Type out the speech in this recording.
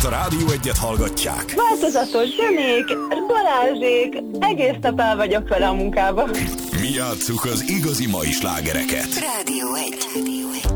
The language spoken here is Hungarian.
a Rádió 1-et hallgatják. Változatos zenék, Balázsék, egész nap el vagyok vele a munkába. Mi játsszuk az igazi mai slágereket. Rádió 1.